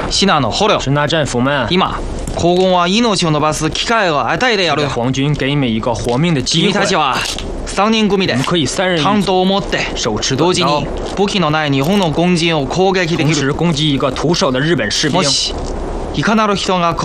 シナの捕虜。 是那战俘们。 今、黄金は命を伸ばす機会を与えてやる。 皇军给你们一个活命的机会。 君たちは3人組で可以3人担当を持って手持同時に武器のない日本の軍人を攻撃できる。 同時攻击一个徒手的日本士兵。 もしいかなる人が